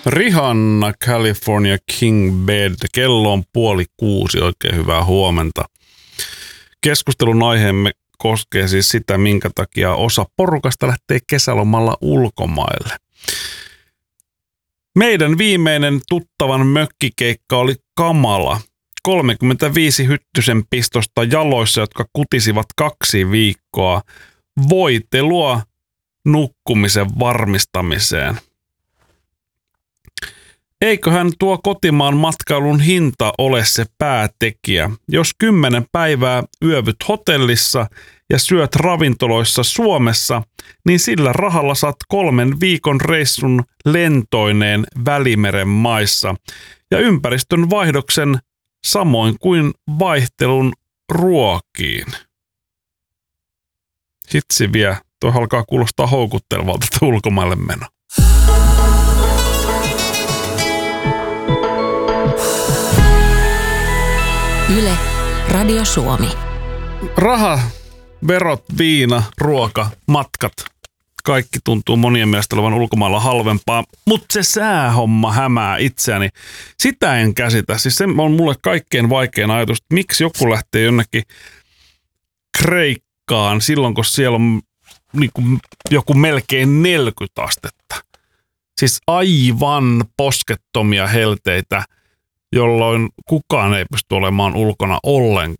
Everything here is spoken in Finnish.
Rihanna, California King Bed. Kello on 5:30, oikein hyvää huomenta. Keskustelun aiheemme koskee siis sitä, minkä takia osa porukasta lähtee kesälomalla ulkomaille. Meidän viimeinen tuttavan mökkikeikka oli kamala. 35 hyttysen pistosta jaloissa, jotka kutisivat 2 viikkoa. Voitelua nukkumisen varmistamiseen. Eiköhän tuo kotimaan matkailun hinta ole se päätekijä. Jos 10 päivää yövyt hotellissa ja syöt ravintoloissa Suomessa, niin sillä rahalla saat 3 viikon reissun lentoineen Välimeren maissa ja ympäristön vaihdoksen samoin kuin vaihtelun ruokiin. Hitsi vie, tuo alkaa kuulostaa houkuttelevalta ulkomaille meno. Yle, Radio Suomi. Raha, verot, viina, ruoka, matkat. Kaikki tuntuu monien mielestä olevan ulkomailla halvempaa, mutta se säähomma hämää itseäni. Sitä en käsitä. Siis se on mulle kaikkein vaikein ajatus, että miksi joku lähtee jonnekin Kreikkaan silloin, kun siellä on niin kuin joku melkein 40 astetta. Siis aivan poskettomia helteitä, jolloin kukaan ei pysty olemaan ulkona ollenkaan.